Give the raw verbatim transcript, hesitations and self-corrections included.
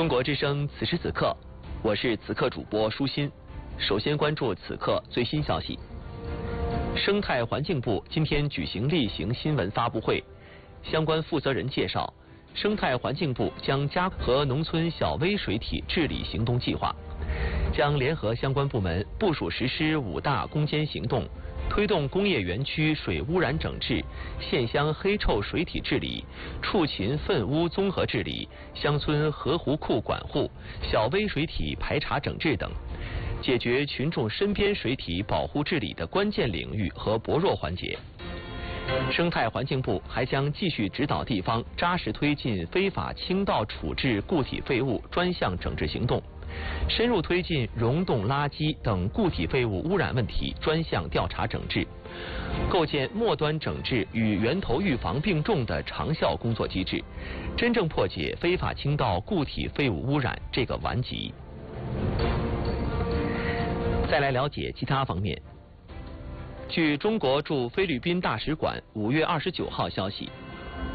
中国之声此时此刻，我是此刻主播舒心。首先关注此刻最新消息。生态环境部今天举行例行新闻发布会，相关负责人介绍，生态环境部将加和农村小微水体治理行动计划，将联合相关部门部署实施五大攻坚行动，推动工业园区水污染整治、县乡黑臭水体治理、畜禽粪污综合治理、乡村河湖库管护、小微水体排查整治等，解决群众身边水体保护治理的关键领域和薄弱环节。生态环境部还将继续指导地方扎实推进非法倾倒处置固体废物专项整治行动，深入推进溶洞垃圾等固体废物污染问题专项调查整治，构建末端整治与源头预防并重的长效工作机制，真正破解非法倾倒固体废物污染这个顽疾。再来了解其他方面。据中国驻菲律宾大使馆五月二十九号消息，